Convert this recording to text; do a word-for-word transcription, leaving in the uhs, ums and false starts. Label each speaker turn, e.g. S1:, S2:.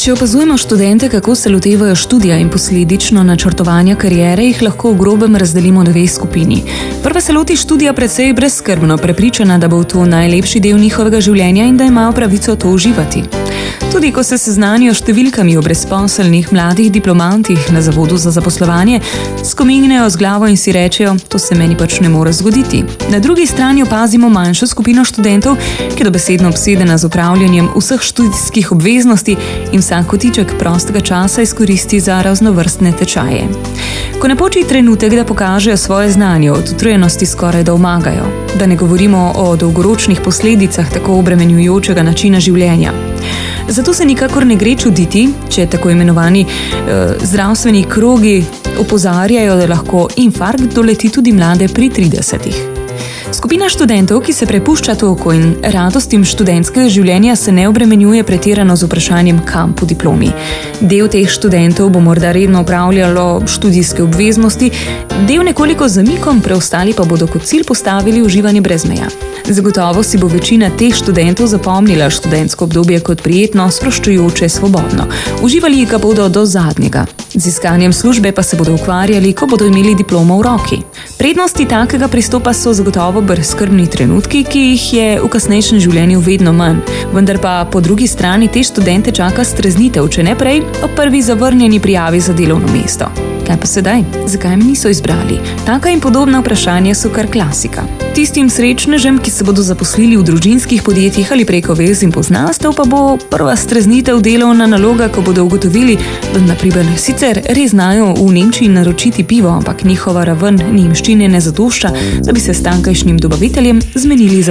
S1: Če opazujemo študente, kako se lotevajo študija in posledično načrtovanja kariere, jih lahko v grobem razdelimo dve skupini. Prva se loti študija precej brezskrbno, prepričana, da bo to najlepši del njihovega življenja in da imajo pravico to uživati. Tudi ko se seznanijo številkami o brezposelnih mladih diplomantih na zavodu za zaposlovanje, skominejo z glavo in si rečejo, to se meni pač ne more zgoditi. Na drugi strani opazimo manjšo skupino študentov, ki je dobesedno obsedena z upravljanjem vseh študijskih obveznosti in vsak kotiček prostega časa izkoristi za raznovrstne tečaje. Ko napoči trenutek, da pokažejo svoje znanje, od utrujenosti skoraj da omagajo, da ne govorimo o dolgoročnih posledicah tako obremenjujočega načina življenja. Zato se nikakor ne gre čuditi, če tako imenovani eh, zdravstveni krogi opozarjajo, da lahko infarkt doleti tudi mlade pri tridesetih. Skupina študentov, ki se prepušča toku in radostim študentskega življenja, se ne obremenjuje pretirano z vprašanjem, kam po diplomi. Del teh študentov bo morda redno opravljalo študijske obveznosti, del nekoliko zamikom, preostali pa bodo kot cilj postavili uživanje brez meja. Zagotovo si bo večina teh študentov zapomnila študentsko obdobje kot prijetno, sproščujoče, svobodno. Uživali ga bodo do zadnjega. Z iskanjem službe pa se bodo ukvarjali, ko bodo imeli diplomo v roki. Prednosti takega pristopa so zagotovo brezskrbni trenutki, ki jih je v kasnejšem življenju vedno manj, vendar pa po drugi strani te študente čaka streznitev, če ne prej, ob prvi zavrnjeni prijavi za delovno mesto. Kaj pa sedaj? Zakaj me niso izbrali? Taka in podobna vprašanja so kar klasika. Tistim srečnežem, ki se bodo zaposlili v družinskih podjetjih ali preko vez in poznanstev, pa bo prva streznitev delovna naloga, ko bodo ugotovili, da na primer sicer res znajo v Nemčiji naročiti pivo, ampak njihova raven nemščine ne zadošča, da bi se s tamkajšnjim dobaviteljem zmenili za